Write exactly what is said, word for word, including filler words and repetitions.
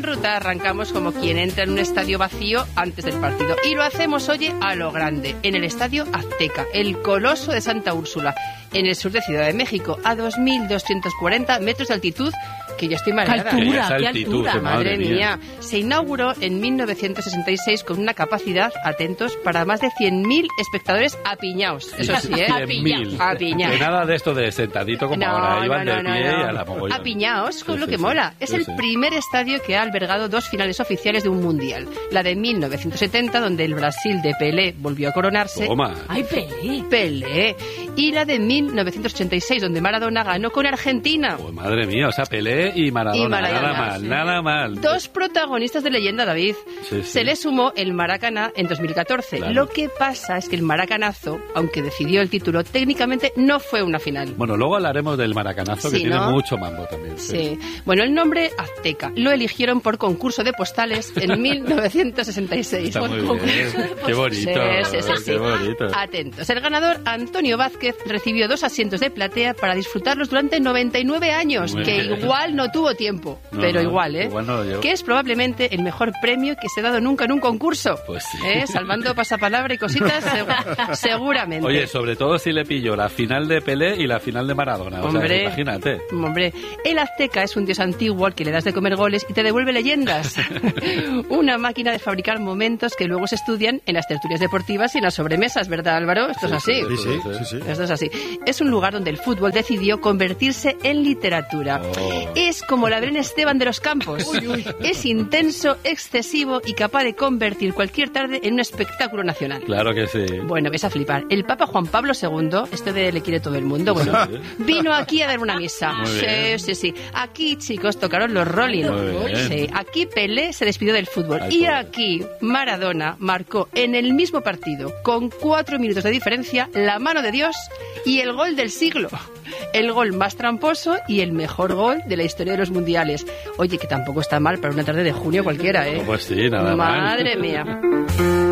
ruta arrancamos como quien entra en un estadio vacío antes del partido. Y lo hacemos, oye, a lo grande, en el Estadio Azteca, el Coloso de Santa Úrsula, en el sur de Ciudad de México, a dos mil doscientos cuarenta metros de altitud, que yo estoy mareada. ¡Qué altura! Qué ¡Qué altitud, altura! Madre, madre mía. mía. Se inauguró en mil novecientos sesenta y seis con una capacidad, atentos, para más de cien mil espectadores apiñados. Eso sí, ¿eh? cien mil. Apiñados. Que nada de esto de sentadito como No, ahora, iban no, de no, pie no. y a la mogollón. Apiñados, con Sí, lo sí, que sí. mola. Es Sí, el sí. primer estadio que ha albergado dos finales oficiales de un mundial. La de mil novecientos setenta, donde el Brasil de Pelé volvió a coronarse. Toma. ¡Ay, Pelé! Pelé. Y la de mil novecientos ochenta y seis, donde Maradona ganó con Argentina. Pues madre mía, o sea, Pelé y Maradona. Y Maradona, nada mal, sí. nada mal. Dos protagonistas de leyenda, David. Sí, sí. Se le sumó el Maracaná en dos mil catorce. Claro. Lo que pasa es que el Maracanazo, aunque decidió el título, técnicamente no fue una final. Bueno, luego hablaremos del maracanazo, que Sí, tiene ¿no? mucho mambo también. Sí. Bueno, el nombre Azteca lo eligieron por concurso de postales en mil novecientos sesenta y seis. Está Por muy concurso bien. de Qué postales. bonito. Sí, sí, sí, sí. Qué bonito. Atentos. El ganador, Antonio Vázquez, recibió dos asientos de platea para disfrutarlos durante noventa y nueve años, Muy que bien. igual no tuvo tiempo, No, pero no, igual, ¿eh? igual no lo llevo. Que es probablemente el mejor premio que se ha dado nunca en un concurso. Pues sí. ¿Eh? Salvando pasapalabra y cositas, segu- seguramente. Oye, sobre todo si le pillo la final de Pelé y la final de Maradona. O Hombre. sea, imagínate. Hombre, el Azteca es un dios antiguo al que le das de comer goles y te devuelve leyendas. Una máquina de fabricar momentos que luego se estudian en las tertulias deportivas y en las sobremesas, ¿verdad, Álvaro? Esto es así. Sí, Sí, sí, sí, sí. Esto es así. Es un lugar donde el fútbol decidió convertirse en literatura. Oh. Es como la Belén Esteban de los campos. Es intenso, excesivo y capaz de convertir cualquier tarde en un espectáculo nacional. Claro que sí. Bueno, ves a flipar. El Papa Juan Pablo segundo, este de le quiere todo el mundo, bueno, Sí. vino aquí a dar una misa. Muy Sí, bien. sí, sí. Aquí, chicos, tocaron los Rolling. Muy bien. Sí. Aquí Pelé se despidió del fútbol. Ay, y pobre. aquí Maradona marcó en el mismo partido, con cuatro minutos de diferencia, la mano de Dios y el gol del siglo. El gol más tramposo y el mejor gol de la historia de los mundiales. Oye, que tampoco está mal para una tarde de junio cualquiera, ¿eh? Pues sí, nada mal. Madre mía.